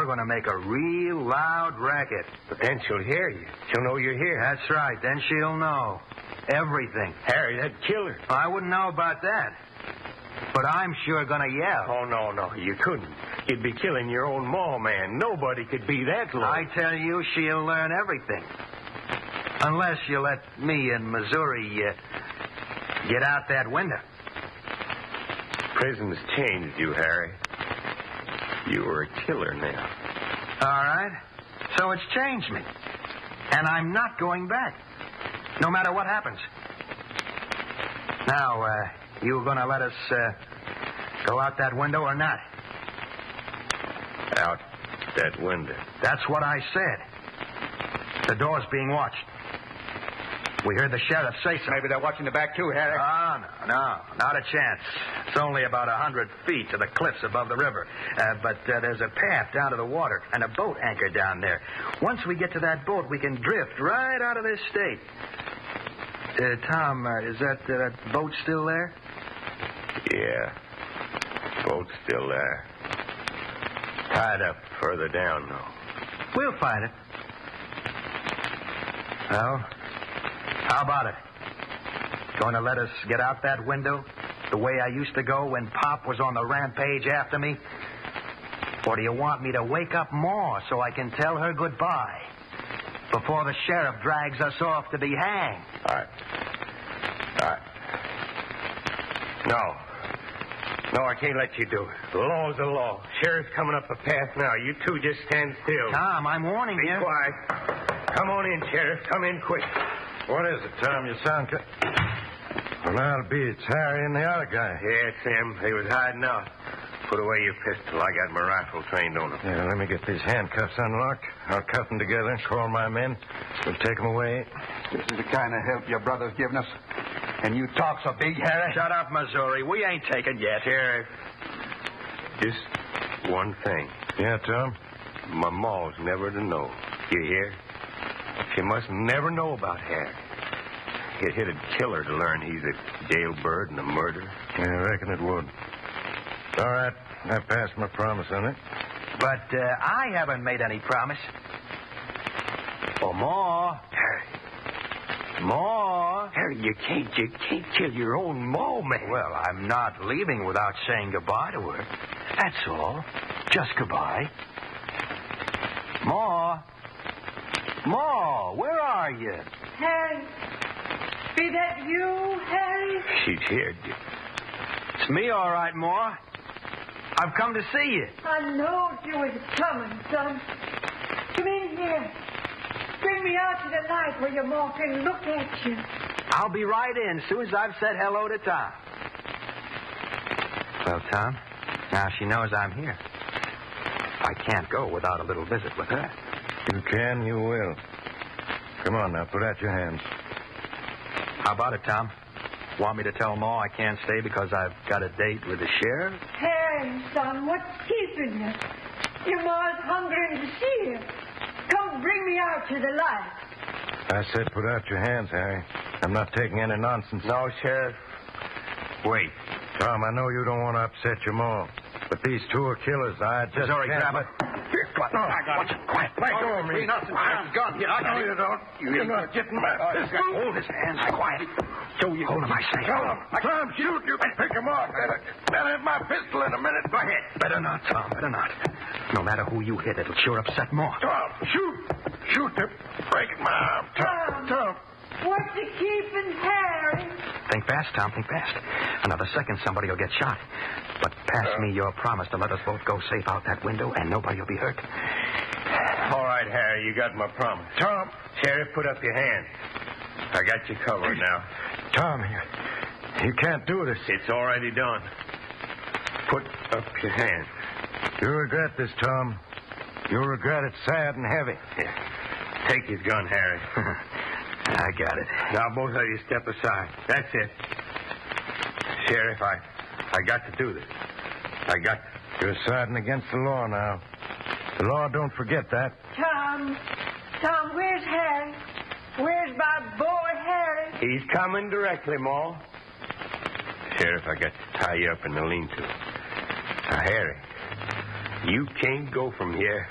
we're going to make a real loud racket. But then she'll hear you. She'll know you're here. That's right. Then she'll know. Everything. Harry, that'd kill her. I wouldn't know about that. But I'm sure going to yell. Oh, no, you couldn't. You'd be killing your own maw, man. Nobody could be that low. I tell you, she'll learn everything. Unless you let me and Missouri get out that window. Prison's changed you, Harry. You were a killer now. All right. So it's changed me. And I'm not going back. No matter what happens. Now, you going to let us go out that window or not? Out that window. That's what I said. The door's being watched. We heard the sheriff say so. Maybe they're watching the back, too, Harry. Oh, no, not a chance. It's only about 100 feet to the cliffs above the river. But there's a path down to the water and a boat anchored down there. Once we get to that boat, we can drift right out of this state. Tom, is that boat still there? Yeah. Boat's still there. Tied up further down, though. We'll find it. Well, how about it? Going to let us get out that window the way I used to go when Pop was on the rampage after me? Or do you want me to wake up more so I can tell her goodbye before the sheriff drags us off to be hanged? All right. No, I can't let you do it. The law's the law. Sheriff's coming up the path now. You two just stand still. Tom, I'm warning you. Be quiet. Come on in, Sheriff. Come in quick. What is it, Tom? You sound... Well, that'll be. It's Harry and the other guy. Yeah, it's him. He was hiding out. Put away your pistol. I got my rifle trained on him. Yeah, let me get these handcuffs unlocked. I'll cuff them together, call my men. We'll take them away. This is the kind of help your brother's given us. And you talk so big, Harry. Shut up, Missouri. We ain't taken yet. Sheriff, just one thing. Yeah, Tom? My maw's never to know. You hear? She must never know about Harry. It'd kill her to learn he's a jailbird and a murderer. Yeah, I reckon it would. All right. I passed my promise on it. But I haven't made any promise. Or more. Harry. More. Harry, you can't kill your own maw, man. Well, I'm not leaving without saying goodbye to her. That's all. Just goodbye. More. More, where are you? Harry. Be that you, Harry? She's here. It's me, all right, More. I've come to see you. I knowed you was coming, son. Come in here. Bring me out to the light where your ma can look at you. I'll be right in as soon as I've said hello to Tom. Well, Tom, now she knows I'm here. I can't go without a little visit with her. You can, you will. Come on now, put out your hands. How about it, Tom? Want me to tell Ma I can't stay because I've got a date with the sheriff? Harry, son, what's keeping you? Your ma's hungering to see you. Come bring me out to the light. I said put out your hands, Harry. I'm not taking any nonsense. No, Sheriff. Wait. Tom, I know you don't want to upset your ma, but these two are killers. I just Sorry, can't... grab it. Here, quiet. I got it. Quiet. Let go of me. Gun. Here, I got No, it. you don't. You're not getting my pistol. Hold his hands. Quiet. So you hold him, I say. Tell him. Tom, shoot. You can pick him off. They'll have my pistol in a minute. Go ahead. Better not, Tom. Better not. No matter who you hit, it'll sure upset more. Tom, shoot. Shoot. They're breaking my arm. Tom. What's you keeping Harry? Think fast, Tom. Think fast. Another second, somebody will get shot. But pass me your promise to let us both go safe out that window, and nobody will be hurt. All right, Harry, you got my promise. Tom. Sheriff, put up your hand. I got you covered now. Tom, you can't do this. It's already done. Put up your hand. You'll regret this, Tom. You'll regret it sad and heavy. Here. Take his gun, Harry. I got it. Now, both of you step aside. That's it. Sheriff, I got to do this. I got to. You're siding against the law now. The law don't forget that. Tom, where's Harry? Where's my boy Harry? He's coming directly, Ma. Sheriff, I got to tie you up in the lean-to. Now, Harry, you can't go from here